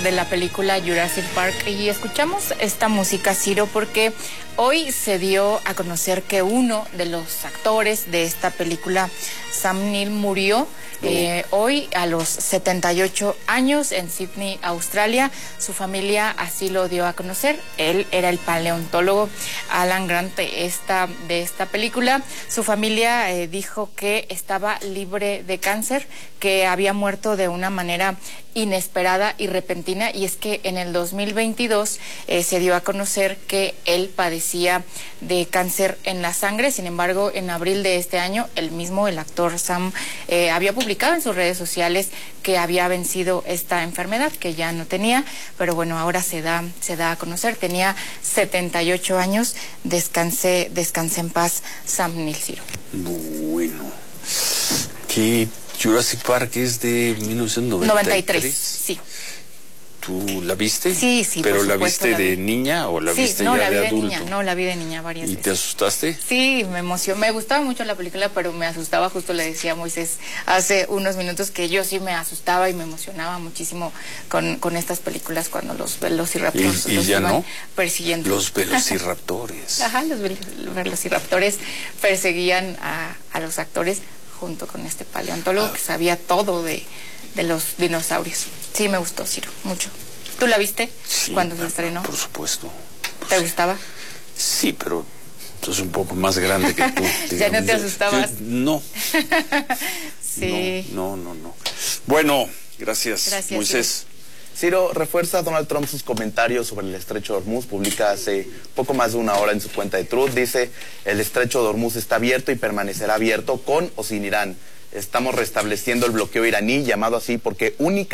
de la película Jurassic Park y escuchamos esta música, Ciro, porque hoy se dio a conocer que uno de los actores de esta película, Sam Neill, murió hoy a los 78 años en Sydney, Australia. Su familia así lo dio a conocer. Él era el paleontólogo Alan Grant de esta película. Su familia dijo que estaba libre de cáncer, que había muerto de una manera inesperada y repentina, y es que en el 2022 se dio a conocer que él padecía de cáncer en la sangre. Sin embargo, en abril de este año, el actor Sam, había publicado en sus redes sociales que había vencido esta enfermedad, que ya no tenía, pero bueno, ahora se da a conocer. Tenía 78 años, descanse en paz, Sam Neill, Ciro. Bueno, que Jurassic Park es de 1993. Sí. ¿Tú la viste? Sí, ¿Pero por la supuesto, viste de niña o la viste ya de adulto? Niña, no, la vi de niña varias veces. ¿Y te asustaste? Sí, me emocionó. Me gustaba mucho la película, pero me asustaba. Justo le decía a Moisés hace unos minutos que yo sí me asustaba y me emocionaba muchísimo con estas películas cuando los velociraptors ¿Y los ya iban no? persiguiendo. Los velociraptores. Ajá, los velociraptores perseguían a los actores junto con este paleontólogo que sabía todo de los dinosaurios. Sí, me gustó, Ciro, mucho. ¿Tú la viste cuando se estrenó? Por supuesto. ¿Te gustaba? Sí, pero tú eres un poco más grande que tú. ¿Ya no te asustabas? No. Sí. No. Bueno, gracias Moisés. Ciro, refuerza Donald Trump sus comentarios sobre el estrecho de Hormuz. Publica hace poco más de una hora en su cuenta de Truth. Dice: el estrecho de Hormuz está abierto y permanecerá abierto con o sin Irán. Estamos restableciendo el bloqueo iraní, llamado así porque única